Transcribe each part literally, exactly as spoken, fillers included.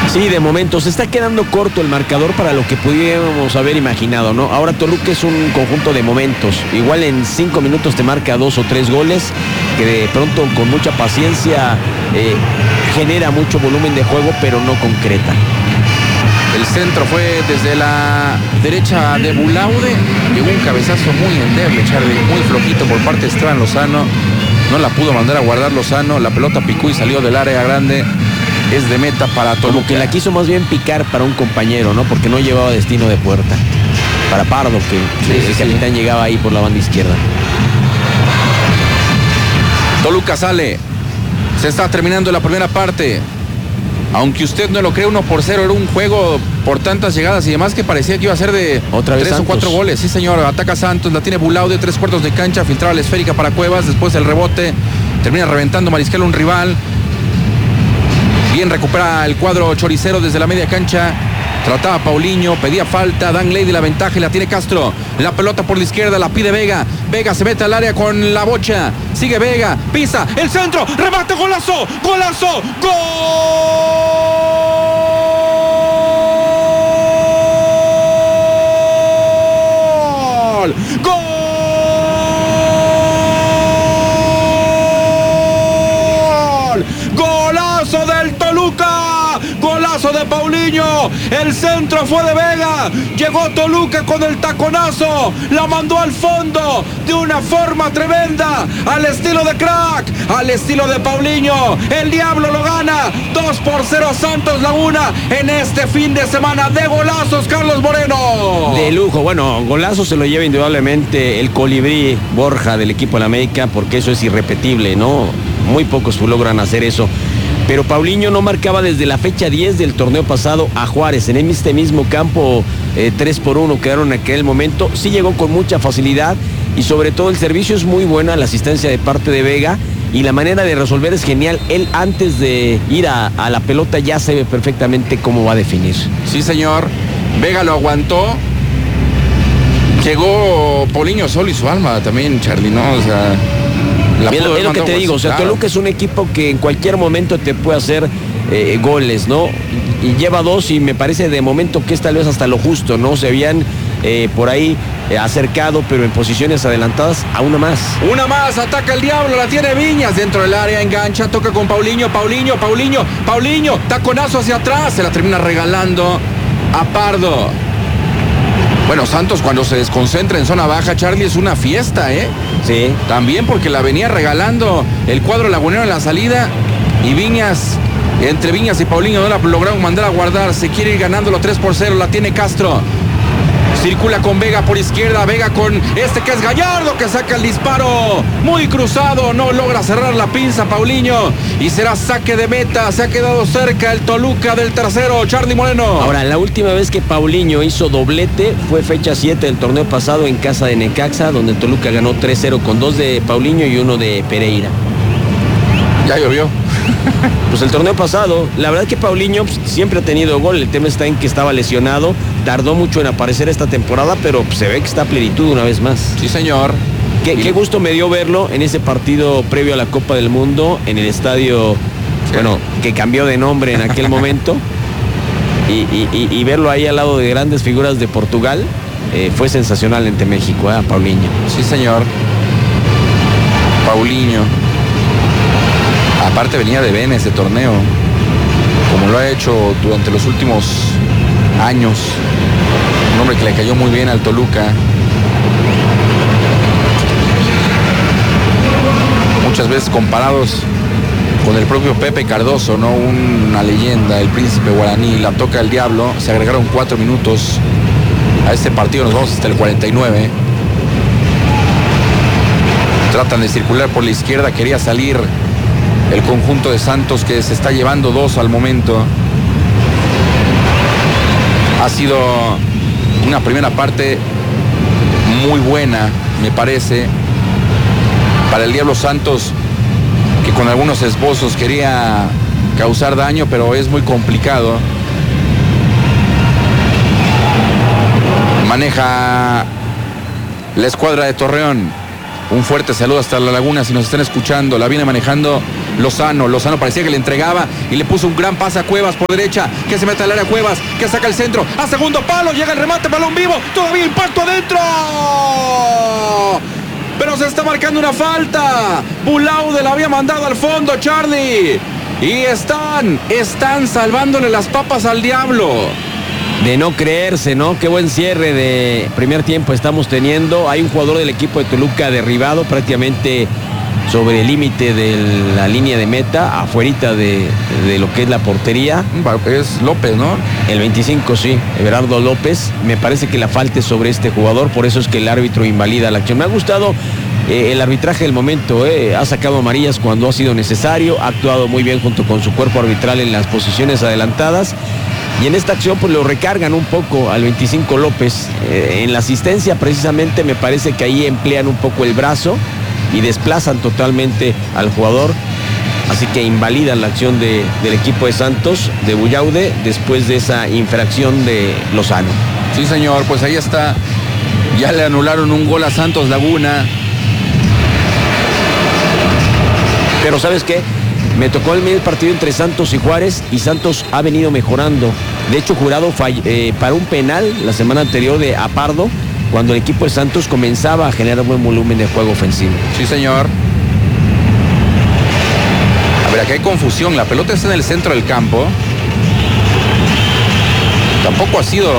Sí, de momento se está quedando corto el marcador para lo que pudiéramos haber imaginado, ¿no? Ahora Toluca es un conjunto de momentos. Igual en cinco minutos te marca dos o tres goles, que de pronto con mucha paciencia eh, genera mucho volumen de juego, pero no concreta. El centro fue desde la derecha de Bulaude. Llegó un cabezazo muy endeble, Charlie, muy flojito por parte de Esteban Lozano. No la pudo mandar a guardar Lozano. La pelota picó y salió del área grande. Es de meta para Toluca. Como que la quiso más bien picar para un compañero, ¿no? Porque no llevaba destino de puerta. Para Pardo, que sí, el sí, capitán sí. llegaba ahí por la banda izquierda. Toluca sale. Se está terminando la primera parte. Aunque usted no lo cree, uno por cero. Era un juego por tantas llegadas y demás que parecía que iba a ser de Otra vez tres Santos. o cuatro goles. Sí, señor. Ataca Santos, la tiene Bulaude, tres cuartos de cancha, filtraba la esférica para Cuevas. Después el rebote. Termina reventando Mariscal un rival. Bien recupera el cuadro choricero desde la media cancha. Trataba Paulinho, pedía falta. Dan Lady la ventaja y la tiene Castro. La pelota por la izquierda, la pide Vega. Vega se mete al área con la bocha. Sigue Vega, pisa, el centro, remate, golazo, golazo, gol. ¡Gol! ¡Golazo del Toluca! ¡Golazo de Paulinho! El centro fue de Vega. Llegó Toluca con el taconazo. La mandó al fondo de una forma tremenda. Al estilo de crack. Al estilo de Paulinho. El Diablo lo gana. dos por cero Santos Laguna en este fin de semana de golazos, Carlos Moreno. De lujo. Bueno, golazo se lo lleva indudablemente el colibrí Borja del equipo de la América, porque eso es irrepetible, ¿no? Muy pocos logran hacer eso. Pero Paulinho no marcaba desde la fecha diez del torneo pasado a Juárez. En este mismo campo, eh, tres por uno quedaron en aquel momento. Sí llegó con mucha facilidad y sobre todo el servicio es muy buena, la asistencia de parte de Vega y la manera de resolver es genial. Él antes de ir a, a la pelota ya sabe perfectamente cómo va a definir. Sí, señor. Vega lo aguantó. Llegó Paulinho solo y su alma también, Charlie, ¿no? O sea... Es lo, es lo que te digo, o sea, claro. Toluca es un equipo que en cualquier momento te puede hacer eh, goles, ¿no? Y, y lleva dos y me parece de momento que es tal vez hasta lo justo, ¿no? Se habían eh, por ahí eh, acercado, pero en posiciones adelantadas a una más. Una más, ataca el Diablo, la tiene Viñas dentro del área, engancha, toca con Paulinho, Paulinho, Paulinho, Paulinho, taconazo hacia atrás, se la termina regalando a Pardo. Bueno, Santos cuando se desconcentra en zona baja, Charlie, es una fiesta, ¿eh? Sí. También porque la venía regalando el cuadro lagunero en la salida y Viñas, entre Viñas y Paulinho no la lograron mandar a guardar. Se quiere ir ganándolo tres por cero, la tiene Castro. Circula con Vega por izquierda, Vega con este que es Gallardo, que saca el disparo muy cruzado, no logra cerrar la pinza Paulinho y será saque de meta. Se ha quedado cerca el Toluca del tercero, Charlie Moreno. Ahora, la última vez que Paulinho hizo doblete fue fecha siete del torneo pasado en casa de Necaxa, donde el Toluca ganó tres cero con dos de Paulinho y uno de Pereira. Ya llovió. Pues el torneo pasado, la verdad que Paulinho pues, siempre ha tenido gol. El tema está en que estaba lesionado, tardó mucho en aparecer esta temporada, pero pues, se ve que está a plenitud una vez más. Sí, señor. Qué, qué gusto me dio verlo en ese partido previo a la Copa del Mundo, en el estadio, sí. bueno, que cambió de nombre en aquel momento, y, y, y, y verlo ahí al lado de grandes figuras de Portugal, eh, fue sensacional ante México, ¿eh? Paulinho. Sí, señor. Paulinho. Aparte venía de bien ese torneo, como lo ha hecho durante los últimos años. Un hombre que le cayó muy bien al Toluca. Muchas veces comparados con el propio Pepe Cardoso, ¿no? Una leyenda, el príncipe guaraní. La toca el Diablo. Se agregaron cuatro minutos a este partido. Nos vamos hasta el cuarenta y nueve. Tratan de circular por la izquierda. Quería salir el conjunto de Santos, que se está llevando dos al momento. Ha sido una primera parte muy buena, me parece, para el Diablo Santos, que con algunos esbozos quería causar daño, pero es muy complicado. Maneja la escuadra de Torreón. Un fuerte saludo hasta La Laguna, si nos están escuchando. La viene manejando Lozano. Lozano parecía que le entregaba y le puso un gran pase a Cuevas por derecha, que se mete al área Cuevas, que saca el centro, a segundo palo, llega el remate, balón vivo, todavía impacto adentro. Pero se está marcando una falta. Bulaude la había mandado al fondo, Charlie. Y están, están salvándole las papas al diablo. De no creerse, ¿no? Qué buen cierre de primer tiempo estamos teniendo. Hay un jugador del equipo de Toluca derribado prácticamente sobre el límite de la línea de meta, afuerita de, de lo que es la portería. Es López, ¿no? El veinticinco, sí, Everardo López. Me parece que la falta es sobre este jugador, por eso es que el árbitro invalida la acción. Me ha gustado eh, el arbitraje del momento, eh. ha sacado amarillas cuando ha sido necesario, ha actuado muy bien junto con su cuerpo arbitral en las posiciones adelantadas. Y en esta acción pues lo recargan un poco al veinticinco López. Eh, en la asistencia precisamente me parece que ahí emplean un poco el brazo y desplazan totalmente al jugador. Así que invalidan la acción de, del equipo de Santos, de Bulaude, después de esa infracción de Lozano. Sí, señor, pues ahí está. Ya le anularon un gol a Santos Laguna. Pero ¿sabes qué? Me tocó el medio partido entre Santos y Juárez y Santos ha venido mejorando. De hecho, Jurado fall, eh, para un penal la semana anterior de Apardo, cuando el equipo de Santos comenzaba a generar un buen volumen de juego ofensivo. Sí, señor. A ver, aquí hay confusión. La pelota está en el centro del campo. Tampoco ha sido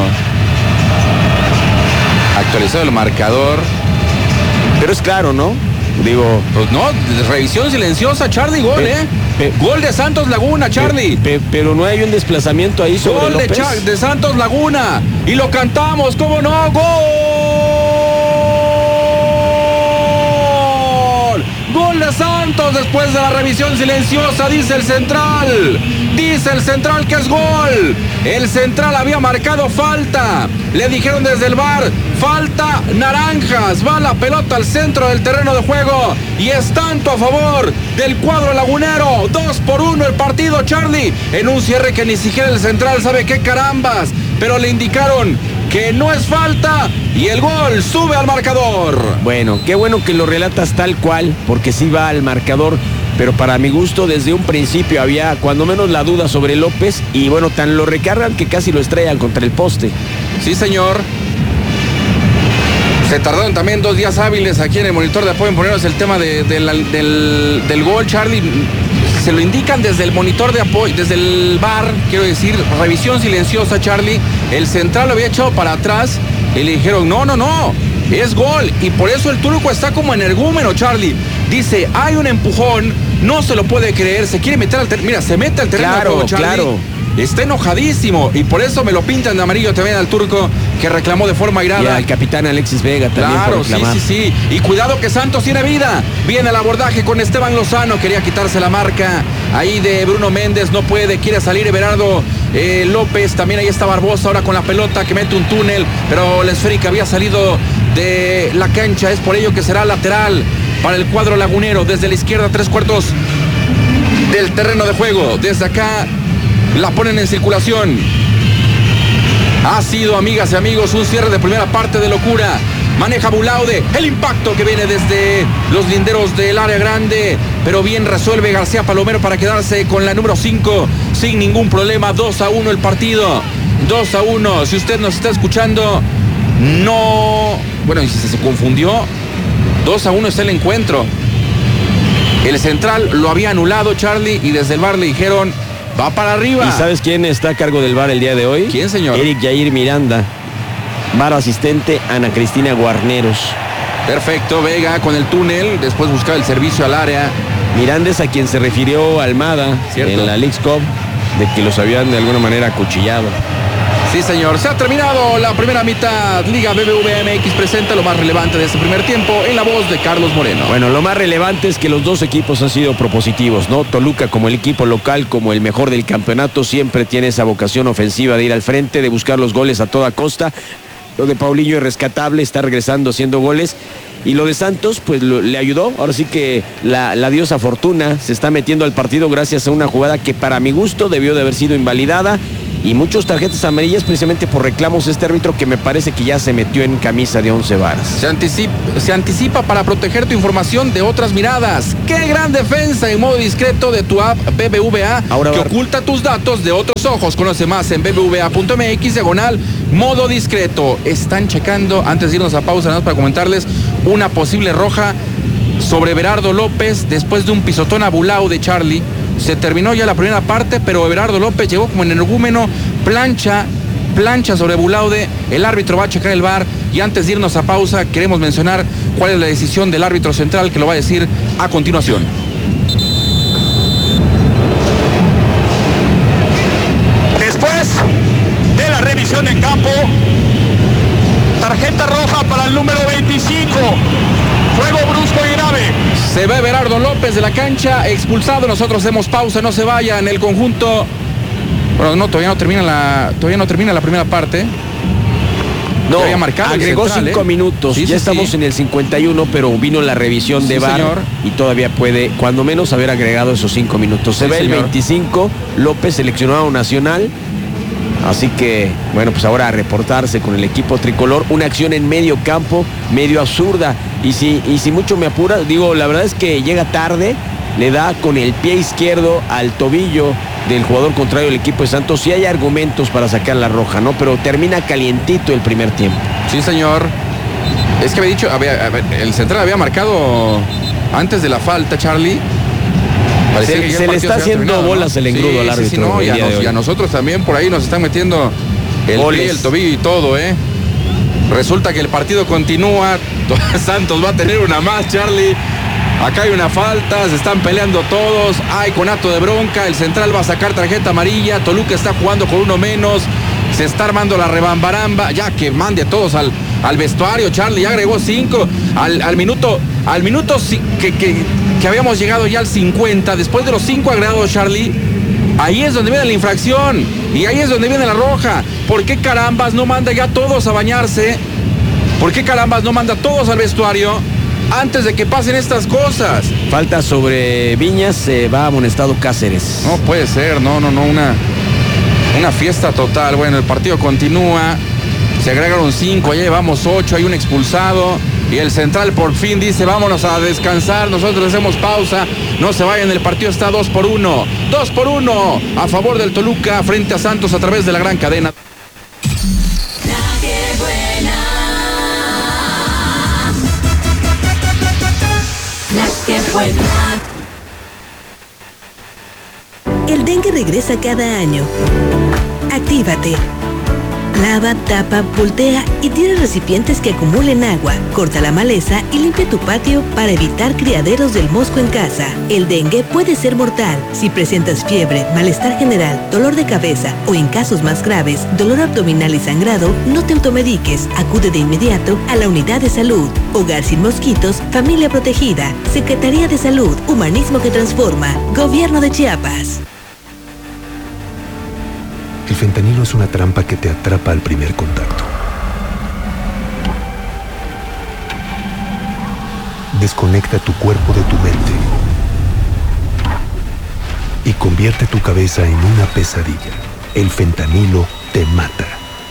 actualizado el marcador. Pero es claro, ¿no? Digo, pues no, revisión silenciosa, Charlie, gol, pe, ¿eh? Pe, gol de Santos Laguna, Charlie. Pe, pe, pero no hay un desplazamiento ahí sobre gol López. De, Char, de Santos Laguna. Y lo cantamos, ¿cómo no? ¡Gol! Gol de Santos después de la revisión silenciosa, dice el central. Dice el central que es gol. El central había marcado falta. Le dijeron desde el V A R, falta naranjas. Va la pelota al centro del terreno de juego. Y es tanto a favor del cuadro lagunero. Dos por uno el partido, Charlie. En un cierre que ni siquiera el central sabe qué carambas. Pero le indicaron que no es falta. Y el gol sube al marcador. Bueno, qué bueno que lo relatas tal cual, porque sí va al marcador. Pero para mi gusto, desde un principio había cuando menos la duda sobre López. Y bueno, tan lo recargan que casi lo estrellan contra el poste. Sí, señor. Se tardaron también dos días hábiles aquí en el monitor de apoyo en ponernos el tema de, de la, del, del gol, Charlie. Se lo indican desde el monitor de apoyo, desde el V A R, quiero decir, revisión silenciosa, Charlie. El central lo había echado para atrás y le dijeron, no, no, no, es gol. Y por eso el turco está como energúmeno, Charlie. Dice, hay un empujón, no se lo puede creer, se quiere meter al terreno. Mira, se mete al terreno claro, de juego, Charlie. Claro. Está enojadísimo y por eso me lo pintan de amarillo también al turco, que reclamó de forma airada. Y al capitán Alexis Vega también. Claro, por reclamar. sí, sí, sí. Y cuidado que Santos tiene vida. Viene el abordaje con Esteban Lozano. Quería quitarse la marca ahí de Bruno Méndez. No puede. Quiere salir Everardo eh, López. También ahí está Barbosa ahora con la pelota que mete un túnel. Pero la esférica había salido de la cancha. Es por ello que será lateral para el cuadro lagunero. Desde la izquierda, tres cuartos del terreno de juego. Desde acá la ponen en circulación. Ha sido, amigas y amigos, un cierre de primera parte de locura. Maneja Bulaude, el impacto que viene desde los linderos del área grande, pero bien resuelve García Palomero para quedarse con la número cinco sin ningún problema. Dos a uno el partido, dos a uno. Si usted nos está escuchando, no, bueno, y si se confundió, dos a uno está el encuentro. El central lo había anulado, Charlie, y desde el V A R le dijeron, va para arriba. ¿Y sabes quién está a cargo del V A R el día de hoy? ¿Quién, señor? Eric Jair Miranda. V A R asistente Ana Cristina Guarneros. Perfecto, Vega con el túnel, después buscaba el servicio al área. Miranda es a quien se refirió Almada, ¿cierto?, en la Leagues Cup, de que los habían de alguna manera acuchillado. Sí, señor. Se ha terminado la primera mitad. Liga B B V A M X presenta lo más relevante de este primer tiempo en la voz de Carlos Moreno. Bueno, lo más relevante es que los dos equipos han sido propositivos, ¿no? Toluca, como el equipo local, como el mejor del campeonato, siempre tiene esa vocación ofensiva de ir al frente, de buscar los goles a toda costa. Lo de Paulinho es rescatable, está regresando haciendo goles. Y lo de Santos, pues lo, le ayudó. Ahora sí que la, la diosa Fortuna se está metiendo al partido gracias a una jugada que para mi gusto debió de haber sido invalidada. y muchos tarjetas amarillas precisamente por reclamos de este árbitro que me parece que ya se metió en camisa de once varas. Se anticipa, se anticipa para proteger tu información de otras miradas. ¡Qué gran defensa en modo discreto de tu app B B V A! Ahora que va. Oculta tus datos de otros ojos. Conoce más en b b v a punto m x diagonal modo discreto. Están checando, antes de irnos a pausa, nada más para comentarles, una posible roja sobre Everardo López después de un pisotón a Bulao de Charlie. Se terminó ya la primera parte, pero Everardo López llegó como energúmeno, plancha, plancha sobre Bulaude. El árbitro va a checar el V A R y antes de irnos a pausa queremos mencionar cuál es la decisión del árbitro central, que lo va a decir a continuación. Después de la revisión en campo, tarjeta roja para el número veinticinco. Juego brusco y grave. Se va Everardo López de la cancha, expulsado. Nosotros hacemos pausa, no se vaya en el conjunto. Bueno, no, todavía no termina la, todavía no termina la primera parte. No, había marcado agregó central, cinco ¿eh? minutos. Sí, ya sí, estamos sí. en el cincuenta y uno, pero vino la revisión de sí, V A R señor. Y todavía puede, cuando menos, haber agregado esos cinco minutos. Se sí, ve señor. El veinticinco, López seleccionado nacional. Así que, bueno, pues ahora a reportarse con el equipo tricolor. Una acción en medio campo, medio absurda. Y si, y si mucho me apura, digo, la verdad es que llega tarde, le da con el pie izquierdo al tobillo del jugador contrario del equipo de Santos. Sí hay argumentos para sacar la roja, ¿no? Pero termina calientito el primer tiempo. Sí, señor. Es que había dicho, había, el central había marcado antes de la falta, Charlie. Parecía se, se le está haciendo bolas, ¿no? El engrudo sí, al árbitro. Sí, sí, no, y, a nos, y a nosotros también por ahí nos están metiendo el Goles. pie, el tobillo y todo, ¿eh? Resulta que el partido continúa. Santos va a tener una más, Charlie. Acá hay una falta, se están peleando todos. Hay conato de bronca. El central va a sacar tarjeta amarilla. Toluca está jugando con uno menos. Se está armando la rebambaramba. Ya que mande a todos al, al vestuario, Charlie. Ya agregó cinco. Al, al minuto, al minuto que, que, que habíamos llegado ya al cincuenta. Después de los cinco agregados, Charlie. Ahí es donde viene la infracción. Y ahí es donde viene la roja. ¿Por qué carambas no manda ya todos a bañarse? ¿Por qué carambas no manda todos al vestuario antes de que pasen estas cosas? Falta sobre Viñas, se va amonestado Cáceres. No puede ser, no, no, no, una, una fiesta total. Bueno, el partido continúa, se agregaron cinco, ya llevamos ocho, hay un expulsado. Y el central por fin dice, vámonos a descansar, nosotros hacemos pausa, no se vayan, el partido está dos por uno. dos por uno a favor del Toluca frente a Santos a través de la gran cadena. El dengue regresa cada año. Actívate. Lava, tapa, voltea y tira recipientes que acumulen agua. Corta la maleza y limpia tu patio para evitar criaderos del mosco en casa. El dengue puede ser mortal. Si presentas fiebre, malestar general, dolor de cabeza o en casos más graves, dolor abdominal y sangrado, no te automediques. Acude de inmediato a la unidad de salud. Hogar sin mosquitos, familia protegida. Secretaría de Salud, Humanismo que transforma. Gobierno de Chiapas. El fentanilo es una trampa que te atrapa al primer contacto. Desconecta tu cuerpo de tu mente y convierte tu cabeza en una pesadilla. El fentanilo te mata.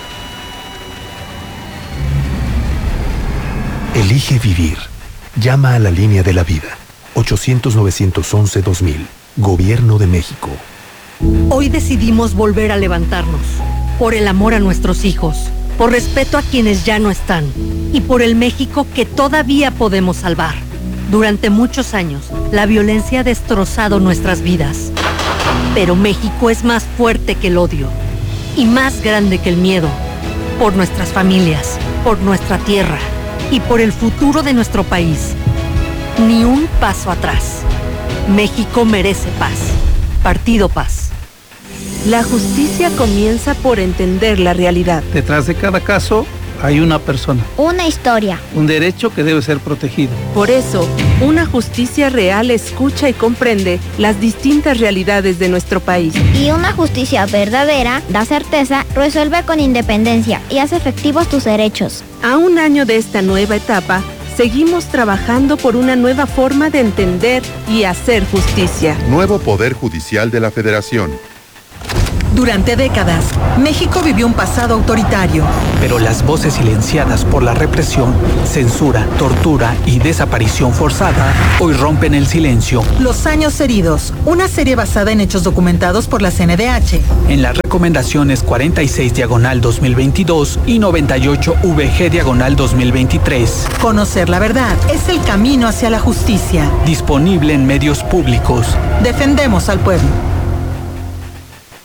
Elige vivir. Llama a la línea de la vida. ochocientos, novecientos once, dos mil. Gobierno de México. Hoy decidimos volver a levantarnos, por el amor a nuestros hijos, por respeto a quienes ya no están y por el México que todavía podemos salvar. Durante muchos años, la violencia ha destrozado nuestras vidas, pero México es más fuerte que el odio y más grande que el miedo, por nuestras familias, por nuestra tierra y por el futuro de nuestro país. Ni un paso atrás. México merece paz. Partido Paz. La justicia comienza por entender la realidad. Detrás de cada caso hay una persona. Una historia. Un derecho que debe ser protegido. Por eso, una justicia real escucha y comprende las distintas realidades de nuestro país. Y una justicia verdadera da certeza, resuelve con independencia y hace efectivos tus derechos. A un año de esta nueva etapa, seguimos trabajando por una nueva forma de entender y hacer justicia. Nuevo Poder Judicial de la Federación. Durante décadas, México vivió un pasado autoritario. Pero las voces silenciadas por la represión, censura, tortura y desaparición forzada hoy rompen el silencio. Los años heridos, una serie basada en hechos documentados por la C N D H. En las recomendaciones cuarenta y seis diagonal dos mil veintidós y noventa y ocho V G diagonal dos mil veintitrés. Conocer la verdad es el camino hacia la justicia. Disponible en medios públicos. Defendemos al pueblo.